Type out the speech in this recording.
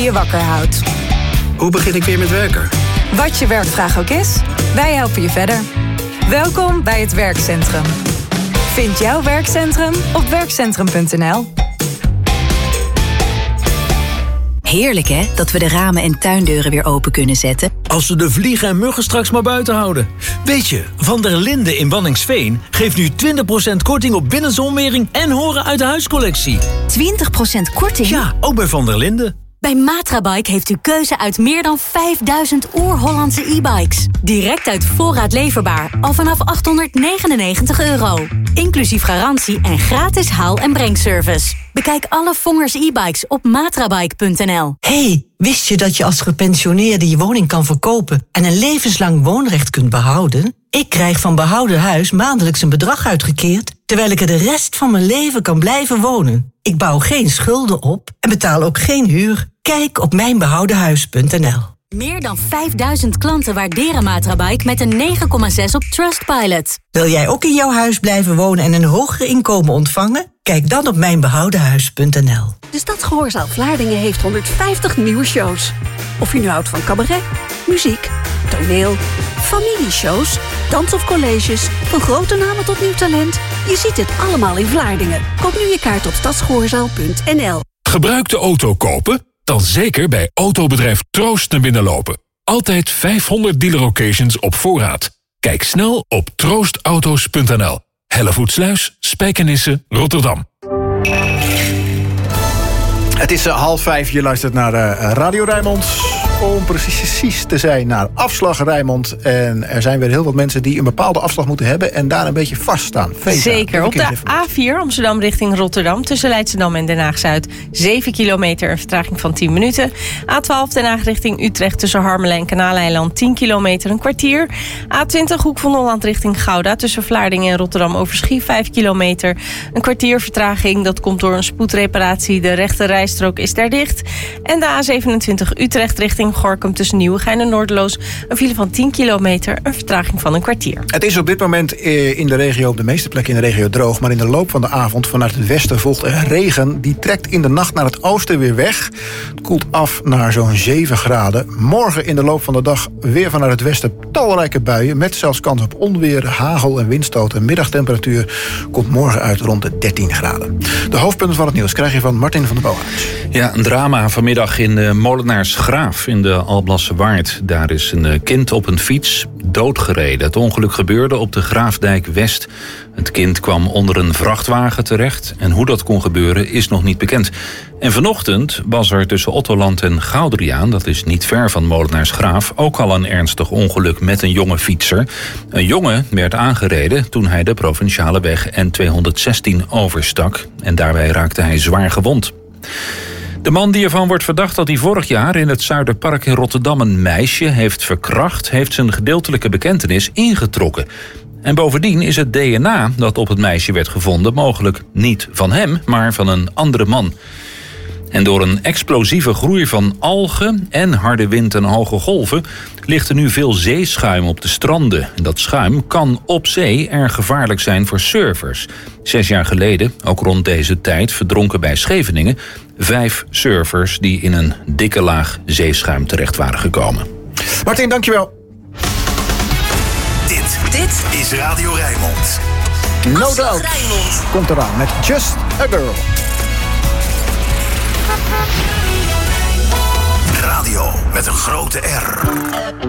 je wakker houdt. Hoe begin ik weer met werken? Wat je werkvraag ook is, wij helpen je verder. Welkom bij het Werkcentrum. Vind jouw werkcentrum op werkcentrum.nl. Heerlijk hè, dat we de ramen en tuindeuren weer open kunnen zetten. Als we de vliegen en muggen straks maar buiten houden. Weet je, Van der Linden in Waddinxveen geeft nu 20% korting op binnenzonwering en horen uit de huiscollectie. 20% korting? Ja, ook bij Van der Linden. Bij Matrabike heeft u keuze uit meer dan 5000 oer-Hollandse e-bikes. Direct uit voorraad leverbaar, al vanaf €899. Inclusief garantie en gratis haal- en brengservice. Bekijk alle Vongers e-bikes op matrabike.nl. Hey, wist je dat je als gepensioneerde je woning kan verkopen en een levenslang woonrecht kunt behouden? Ik krijg van Behouden Huis maandelijks een bedrag uitgekeerd, terwijl ik er de rest van mijn leven kan blijven wonen. Ik bouw geen schulden op en betaal ook geen huur. Kijk op mijnbehoudenhuis.nl. Meer dan 5000 klanten waarderen Matrabike met een 9,6 op Trustpilot. Wil jij ook in jouw huis blijven wonen en een hoger inkomen ontvangen? Kijk dan op mijnbehoudenhuis.nl. De Stadsgehoorzaal Vlaardingen heeft 150 nieuwe shows. Of je nu houdt van cabaret, muziek, toneel, familieshows, dans of colleges, van grote namen tot nieuw talent. Je ziet het allemaal in Vlaardingen. Koop nu je kaart op stadsgehoorzaal.nl. Gebruikte auto kopen? Dan zeker bij autobedrijf Troost naar binnen lopen. Altijd 500 dealer-locations op voorraad. Kijk snel op troostauto's.nl. Hellevoetsluis, Spijkenisse, Rotterdam. Het is 4:30, je luistert naar Radio Rijnmond. Om precies te zijn naar Afslag Rijnmond. En er zijn weer heel wat mensen die een bepaalde afslag moeten hebben en daar een beetje vaststaan. Zeker, op de A4 Amsterdam richting Rotterdam tussen Leidschendam en Den Haag-Zuid 7 kilometer, een vertraging van 10 minuten. A12 Den Haag richting Utrecht tussen Harmelen en Kanaaleiland 10 kilometer, een kwartier. A20 Hoek van Holland richting Gouda tussen Vlaardingen en Rotterdam Overschie 5 kilometer, een kwartier vertraging. Dat komt door een spoedreparatie, de rechte rijstrook is daar dicht. En de A27 Utrecht richting Gorinchem tussen Nieuwegein en Noorderloos een file van 10 kilometer, een vertraging van een kwartier. Het is op dit moment in de regio, op de meeste plekken in de regio droog, maar in de loop van de avond vanuit het westen volgt er regen. Die trekt in de nacht naar het oosten weer weg. Het koelt af naar zo'n 7 graden. Morgen in de loop van de dag weer vanuit het westen talrijke buien met zelfs kans op onweer, hagel en windstoten. Middagtemperatuur komt morgen uit rond de 13 graden. De hoofdpunten van het nieuws krijg je van Martin van der Boogaard. Ja, een drama vanmiddag in de Molenaarsgraaf in de Alblasse Waard. Daar is een kind op een fiets doodgereden. Het ongeluk gebeurde op de Graafdijk West. Het kind kwam onder een vrachtwagen terecht. En hoe dat kon gebeuren is nog niet bekend. En vanochtend was er tussen Ottoland en Goudriaan, dat is niet ver van Molenaarsgraaf, ook al een ernstig ongeluk met een jonge fietser. Een jongen werd aangereden toen hij de provinciale weg N216 overstak. En daarbij raakte hij zwaar gewond. De man die ervan wordt verdacht dat hij vorig jaar in het Zuiderpark in Rotterdam een meisje heeft verkracht, heeft zijn gedeeltelijke bekentenis ingetrokken. En bovendien is het DNA dat op het meisje werd gevonden mogelijk niet van hem, maar van een andere man. En door een explosieve groei van algen en harde wind en hoge golven ligt er nu veel zeeschuim op de stranden. En dat schuim kan op zee erg gevaarlijk zijn voor surfers. 6 jaar geleden, ook rond deze tijd, verdronken bij Scheveningen 5 surfers die in een dikke laag zeeschuim terecht waren gekomen. Martin, dankjewel. Dit is Radio Rijnmond. No Doubt komt eraan met Just a Girl. Radio met een grote R.